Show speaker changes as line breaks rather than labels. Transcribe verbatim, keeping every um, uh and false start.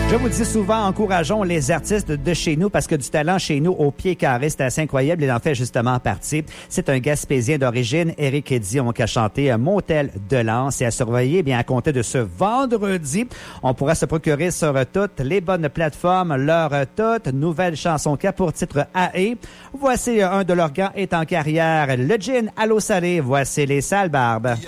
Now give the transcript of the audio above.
Je vous dis souvent, encourageons les artistes de chez nous parce que du talent chez nous au pied carré, c'est assez incroyable. Il en fait justement partie. C'est un Gaspésien d'origine, Éric Dion, qui a chanté Motel de Lens et à surveiller, bien à compter de ce vendredi. On pourra se procurer sur toutes les bonnes plateformes leur toute nouvelle chanson qui a pour titre A E. Voici un de leurs gars est en carrière, le gin à l'eau salée. Voici les Sales Barbes.